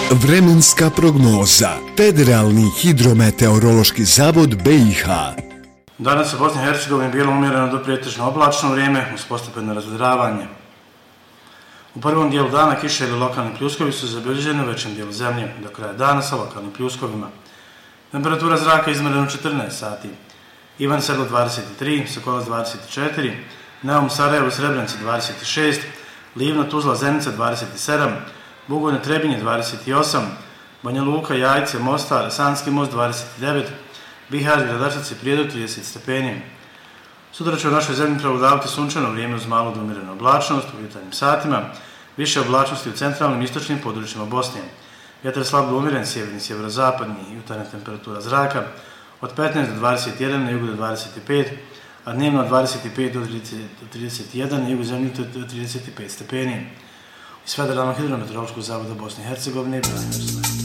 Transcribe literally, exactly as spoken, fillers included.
Vremenska prognoza. Federalni hidrometeorološki zavod B i H. Danas u Bosni i Hercegovini bilo umjereno do pretežno oblačno vrijeme uz postepeno razvedravanje. U prvom dijelu dana kiše ili lokalni pljuskovi su zabilježeni u većem dijelu zemlje, do kraja dana sa lokalnim pljuskovima. Temperatura zraka izmjerena u četrnaest sati. Ivan Sedlo dvadeset tri, Sokolac dvadeset četiri, Neum Sarajevo, Srebrenica dvadeset šest, Livno, Tuzla, Zenica dvadeset sedam, Bugojno, Trebinje dvadeset osam, Banja Luka, Jajce, Mostar, Sanski most dvadeset devet, Bihać, Gradačac i Prijedor trideset stepeni. Sutra će u našoj zemlji prevladavati sunčano vrijeme uz malu do umjerenu oblačnost u jutarnjim satima, više oblačnosti u centralnim i istočnim područjima Bosne. Vjetar slab do umjeren, sjeverni, sjeverozapadni, jutarnja temperatura zraka od petnaest do dvadeset jedan, na jugu do dvadeset pet, a dnevno od dvadeset pet do trideset jedan, na jugu zemlje do trideset pet stepeni. Iz Federalnog hidrometeorološkog zavoda Bosne i Hercegovine, Branimir Slej.